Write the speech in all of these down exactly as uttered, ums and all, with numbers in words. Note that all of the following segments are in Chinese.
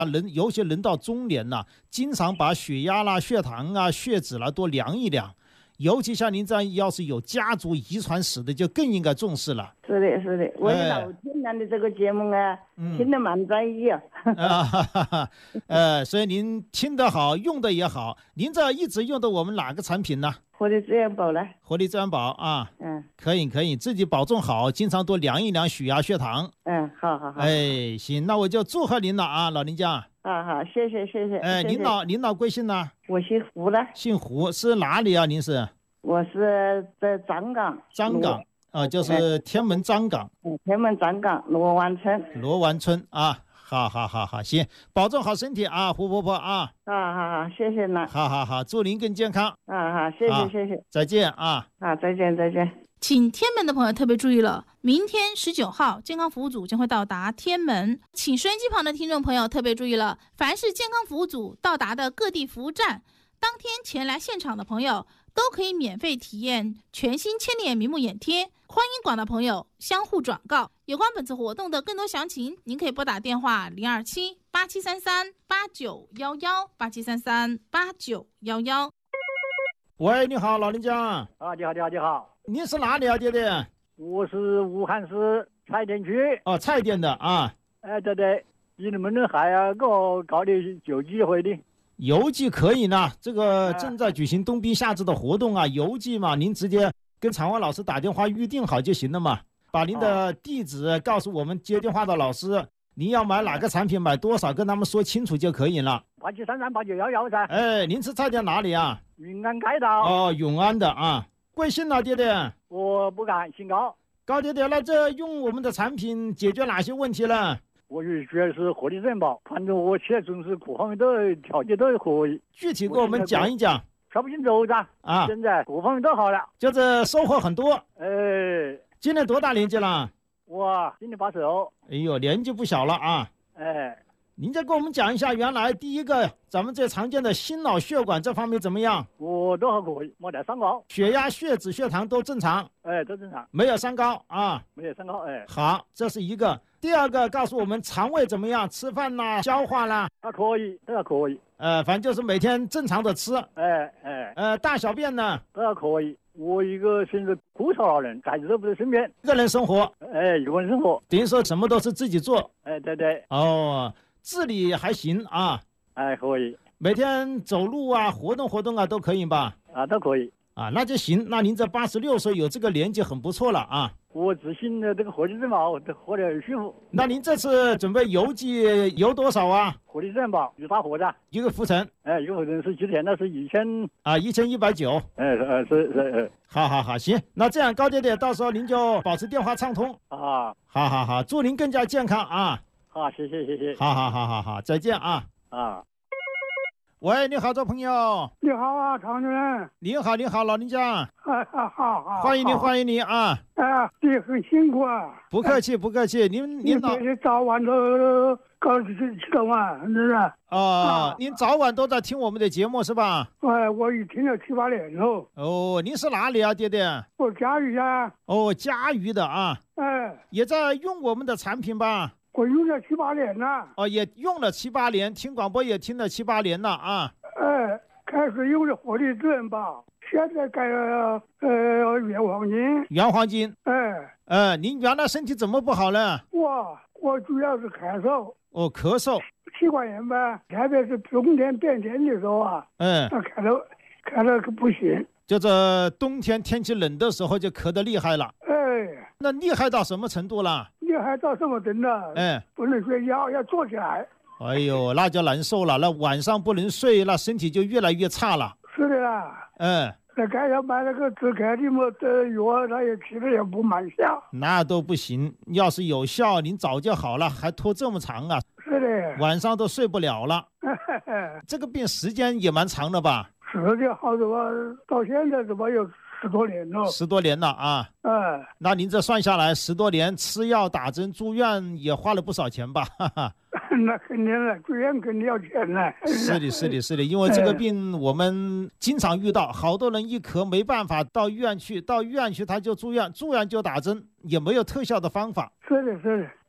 人尤其人到中年了、啊，经常把血压啦、血糖啊、血脂啦多量一量。尤其像您这样，要是有家族遗传史的，就更应该重视了。 是的，是的，我老听您的这个节目啊，哎、听得蛮专一啊。 啊哈哈哈，呃，所以您听得好，用的也好。您这一直用的我们哪个产品呢？ 活力资源宝呢？ 活力资源宝啊， 嗯， 可以可以，自己保重好，经常多量一量血压、血糖。 嗯，好好好。 哎，行，那我就祝贺您了啊，老林家。 啊好，谢谢谢谢。 哎，领导领导贵姓呢？ 我姓胡的。 姓胡是哪里啊？您是？ 我是在张岗。 张岗啊，就是天门张岗。 嗯，天门张岗罗湾村。 罗湾村啊，好好好好，行，保重好身体啊，胡婆婆啊。 啊好好，谢谢了。 好好好，祝您更健康。 啊好，谢谢谢谢。 再见啊。 啊，再见再见。 请天门的朋友特别注意了，明天十九号健康服务组将会到达天门，请收音机旁的听众朋友特别注意了，凡是健康服务组到达的各地服务站，当天前来现场的朋友都可以免费体验全新千里眼明目眼贴，欢迎广大朋友相互转告。有关本次活动的更多详情，您可以拨打电话零二七八七三三八九一一八七三三八九一一。 喂，你好，老林家。 啊，你好，你好，你好。 你是哪里啊，爹爹？ 我是武汉市蔡甸区。 哦，蔡甸的啊。 哎，对对，你能不能还要给我搞点邮寄回的？ 邮寄可以呢，这个正在举行冬冰夏至的活动啊，邮寄嘛，您直接跟常万老师打电话预定好就行了嘛，把您的地址告诉我们接电话的老师，您要买哪个产品，买多少，跟他们说清楚就可以了。 八七三三八九幺幺噻。 哎，您是蔡甸哪里啊？ 云安街道。 哦，永安的啊。贵姓啊，爹爹？ 我不敢，姓高。 高爹爹，那这用我们的产品解决哪些问题呢？ 我就主要是活力资源宝，反正我现在总是各方面都条件都可以。 具体给我们讲一讲。 说不清楚噻。啊，现在各方面都好了， 就是收获很多。 哎， 今年多大年纪了？ 我今年八十二。 哎呦，年纪不小了啊。 哎。 您再给我们讲一下，原来第一个咱们最常见的心脑血管这方面怎么样？ 我都还可以，没得三高， 血压、血脂、血糖都正常。 哎，都正常， 没有三高啊， 没有三高，哎。 好，这是一个。第二个，告诉我们肠胃怎么样，吃饭啦、消化啦， 还可以，都还可以。 呃，反正就是每天正常的吃。 哎哎。 呃，大小便呢？ 都还可以。我一个现在孤寡老人，孩子都不在身边， 一个人生活。 哎，一个人生活， 等于说什么都是自己做。 哎，对对。 哦。自理还行啊， 哎，可以， 每天走路啊，活动活动啊，都可以吧？ 啊，都可以啊，那就行。那您这八十六岁有这个年纪很不错了啊。 我自信的这个活力资源宝活得很舒服。 那您这次准备邮寄邮多少啊？ 活力资源宝有大盒子， 一个浮尘， 哎，一个浮尘是几天？那是一千啊，一千一百九。 哎，呃，是是是。 好好好，行。那这样高爹爹，到时候您就保持电话畅通啊。 好好好，祝您更加健康啊。 好，谢谢谢谢。 好好好好好，再见啊啊！ 喂，你好，这朋友。 你好啊，常主任。 你好，你好，老林家。 啊好好好。 欢迎您，欢迎您啊！ 啊，你很辛苦啊。 不客气，不客气。您您老是早晚都搞起起动啊，是不是？ 啊，您早晚都在听我们的节目是吧？ 哎，我已听了七八年了。 哦，您是哪里啊，爹爹？ 我嘉峪啊。 哦，嘉峪的啊。 哎。 也在用我们的产品吧？ 我用了七八年了。 哦，也用了七八年，听广播也听了七八年了啊。 哎，开始用的活力资源宝，现在改了呃原黄金。 原黄金。 哎。 呃，您原来身体怎么不好呢？ 我我主要是咳嗽。 哦，咳嗽。 气管炎吧，特别是冬天变天的时候啊。 嗯。 那咳嗽咳得可不行。 就是冬天天气冷的时候就咳得厉害了。 哎。 那厉害到什么程度了？ 厉害到什么程度？ 哎， 不能睡觉，要坐起来。 哎呦，那就难受了。那晚上不能睡，那身体就越来越差了。 是的啦。 嗯。 那该要买那个止咳的么的药，那也吃的也不蛮效。 那都不行，要是有效，您早就好了，还拖这么长啊？ 是的。 晚上都睡不了了。这个病时间也蛮长的吧？ 是的，好怎么到现在怎么有十多年了？ 十多年了啊！ 哎， 那您这算下来，十多年吃药打针住院也花了不少钱吧？哈哈。 那肯定了，住院肯定要钱了。 是的，是的，是的，因为这个病我们经常遇到，好多人一咳没办法到医院去，到医院去他就住院，住院就打针，也没有特效的方法。 是的，是的。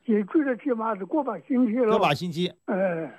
最最的起码是个把星期了。 个把星期。 哎。